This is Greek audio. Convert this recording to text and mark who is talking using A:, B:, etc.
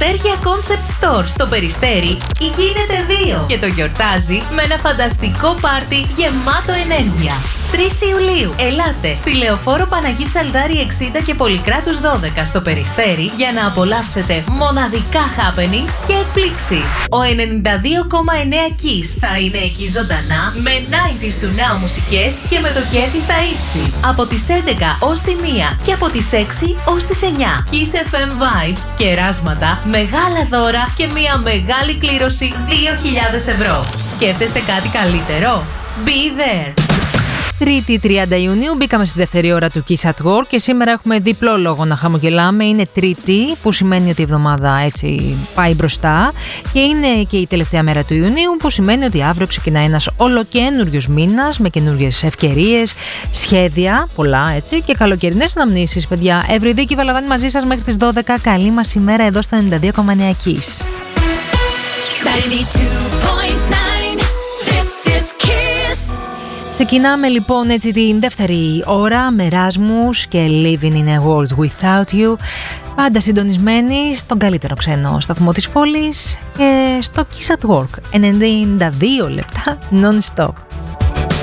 A: Ενέργεια Concept Store στο Περιστέρι γίνεται 2 και το γιορτάζει με ένα φανταστικό πάρτι γεμάτο ενέργεια. 3 Ιουλίου, ελάτε στη Λεωφόρο Παναγί Τσαλδάρη 60 και Πολυκράτους 12 στο Περιστέρι για να απολαύσετε μοναδικά happenings και εκπλήξεις. Ο 92,9 Kiss θα είναι εκεί ζωντανά με 90s του Now μουσικές και με το κέφι στα ύψη. Από τις 11 ως τη 1 και από τις 6 ως τις 9. Kiss FM Vibes, κεράσματα, μεγάλα δώρα και μια μεγάλη κλήρωση 2.000 ευρώ. Σκέφτεστε κάτι καλύτερο? Be there!
B: Τρίτη 30 Ιουνίου μπήκαμε στη δεύτερη ώρα του Kiss at Work και σήμερα έχουμε διπλό λόγο να χαμογελάμε. Είναι Τρίτη, που σημαίνει ότι η εβδομάδα έτσι πάει μπροστά, και είναι και η τελευταία μέρα του Ιουνίου, που σημαίνει ότι αύριο ξεκινάει ένας ολοκαίνουργιος μήνας με καινούργιες ευκαιρίες, σχέδια πολλά έτσι και καλοκαιρινές αναμνήσεις, παιδιά. Ευρυδίκη Βαλαβάνη μαζί σας μέχρι τις 12. Καλή μας ημέρα εδώ στο 92,9 Kiss.
C: 92.9. This is Kiss.
B: Ξεκινάμε λοιπόν έτσι την δεύτερη ώρα με Rasmus και Living in a World Without You. Πάντα συντονισμένοι στον καλύτερο ξένο σταθμό της πόλης και στο Kiss at Work. 92 λεπτά non-stop.